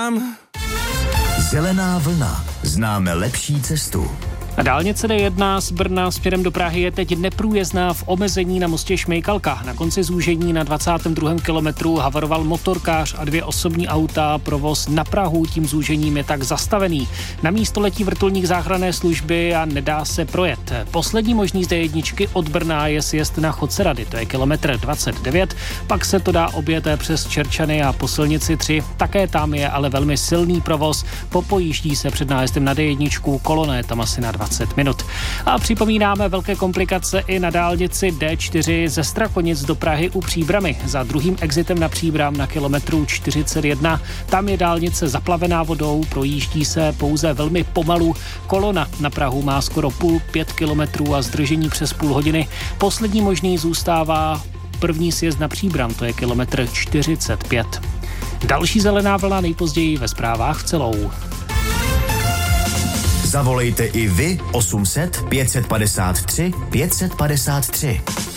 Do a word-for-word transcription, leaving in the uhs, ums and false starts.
Zelená vlna. Známe lepší cestu. A dálnice D jedna z Brna směrem do Prahy je teď neprůjezdná v omezení na mostě Šmejkalka. Na konci zúžení na dvacátém druhém kilometru havaroval motorkář a dvě osobní auta. Provoz na Prahu tím zúžením je tak zastavený. Na místo letí vrtulník záchranné služby a nedá se projet. Poslední možný z D jedna od Brna je sjezd na Chodce Rady, to je kilometr dvacet devět, pak se to dá objet přes Čerčany a po silnici tři. Také tam je ale velmi silný provoz. Popojíždí se před nájezdem na D jedna, kolona je tam asi na dvacet minut. A připomínáme velké komplikace i na dálnici D čtyři ze Strakonic do Prahy u Příbrami. Za druhým exitem na Příbram na kilometru čtyřicet jedna. Tam je dálnice zaplavená vodou, projíždí se pouze velmi pomalu. Kolona na Prahu má skoro půl pět kilometrů a zdržení přes půl hodiny. Poslední možný zůstává první sjezd na Příbram, to je kilometr čtyřicet pět. Další zelená vlna nejpozději ve zprávách v celou. Zavolejte i vy osm set pět set padesát tři pět set padesát tři.